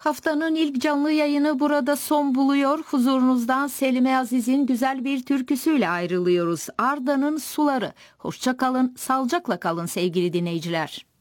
Haftanın ilk canlı yayını burada son buluyor. Huzurunuzdan Selime Aziz'in güzel bir türküsüyle ayrılıyoruz. Arda'nın Suları. Hoşça kalın, sağlıcakla kalın sevgili dinleyiciler.